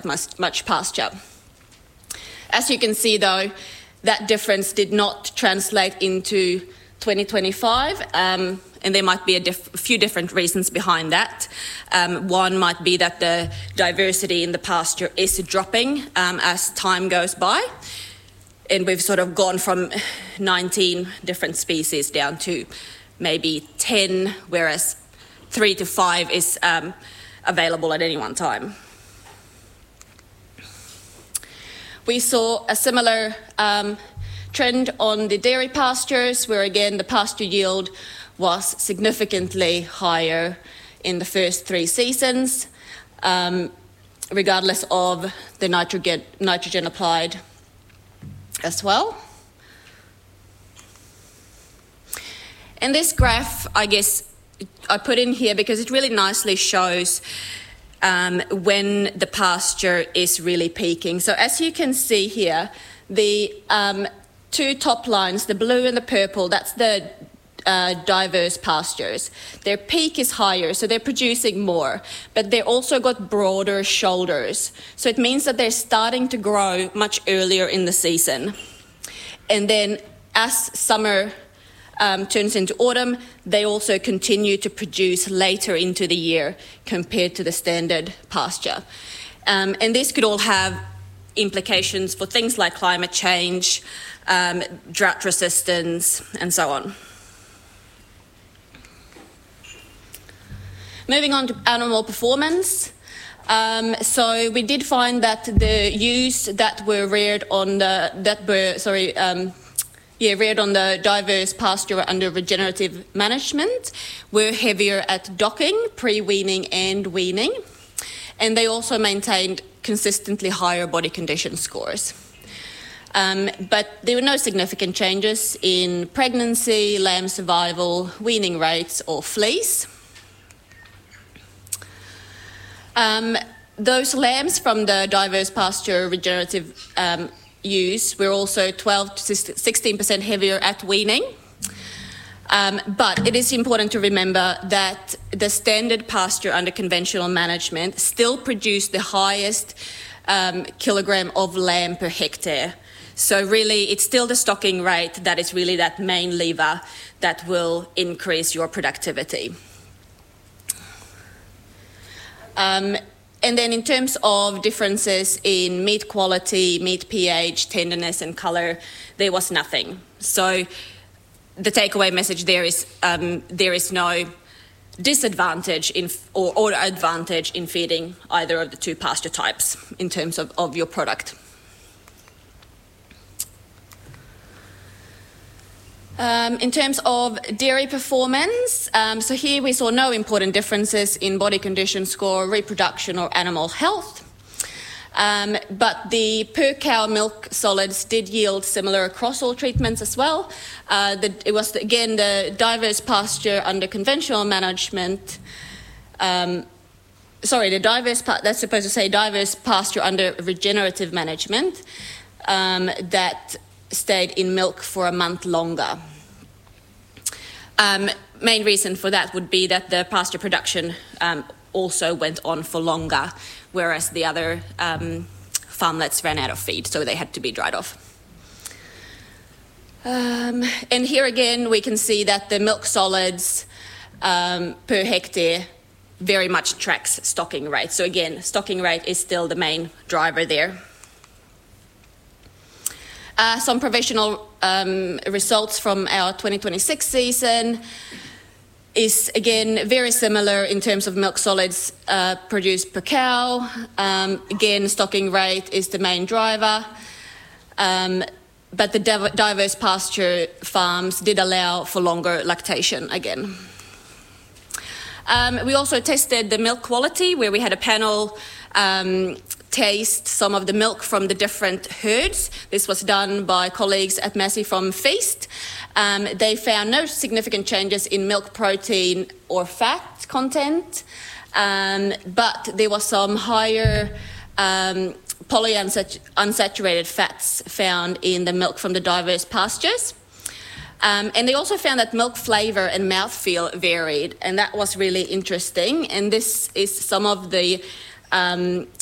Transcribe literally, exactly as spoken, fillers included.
quite much, much pasture. As you can see, though, that difference did not translate into twenty twenty-five, um, and there might be a, diff- a few different reasons behind that. Um, one might be that the diversity in the pasture is dropping um, as time goes by, and we've sort of gone from nineteen different species down to maybe ten, whereas three to five is um, available at any one time. We saw a similar um, trend on the dairy pastures, where again the pasture yield was significantly higher in the first three seasons, um, regardless of the nitrogen, nitrogen applied as well. And this graph, I guess, I put in here because it really nicely shows um, when the pasture is really peaking. So as you can see here, the um, two top lines, the blue and the purple, that's the uh, diverse pastures. Their peak is higher, so they're producing more, but they also got broader shoulders. So it means that they're starting to grow much earlier in the season. And then as summer Um, turns into autumn, they also continue to produce later into the year compared to the standard pasture. Um, and this could all have implications for things like climate change, um, drought resistance, and so on. Moving on to animal performance. Um, so we did find that the ewes that were reared on the, that were, sorry, um, Yeah, reared on the diverse pasture under regenerative management were heavier at docking, pre-weaning and weaning, and they also maintained consistently higher body condition scores. Um, but there were no significant changes in pregnancy, lamb survival, weaning rates or fleece. Um, those lambs from the diverse pasture regenerative um, ewes were also twelve to sixteen percent heavier at weaning. Um, but it is important to remember that the standard pasture under conventional management still produced the highest um, kilogram of lamb per hectare. So really, it's still the stocking rate that is really that main lever that will increase your productivity. Um, And then in terms of differences in meat quality, meat pH, tenderness and colour, there was nothing. So the takeaway message there is um, there is no disadvantage in, or, or advantage in feeding either of the two pasture types in terms of, of your product. Um, in terms of dairy performance, um, so here we saw no important differences in body condition score, reproduction or animal health. Um, but the per cow milk solids did yield similar across all treatments as well. Uh, the, it was, again, the diverse pasture under conventional management. Um, sorry, the diverse, that's supposed to say diverse pasture under regenerative management um, that stayed in milk for a month longer. Um, main reason for that would be that the pasture production um, also went on for longer, whereas the other um, farmlets ran out of feed, so they had to be dried off. Um, and here again, we can see that the milk solids um, per hectare very much tracks stocking rate. So again, stocking rate is still the main driver there. Uh, some provisional um, results from our twenty twenty-six season is, again, very similar in terms of milk solids uh, produced per cow. Um, again, stocking rate is the main driver. Um, but the div- diverse pasture farms did allow for longer lactation again. Um, we also tested the milk quality, where we had a panel um, taste some of the milk from the different herds. This was done by colleagues at Massey from Feast. Um, they found no significant changes in milk protein or fat content, um, but there was some higher um, polyunsaturated fats found in the milk from the diverse pastures. Um, and they also found that milk flavour and mouthfeel varied, and that was really interesting. And this is some of the um,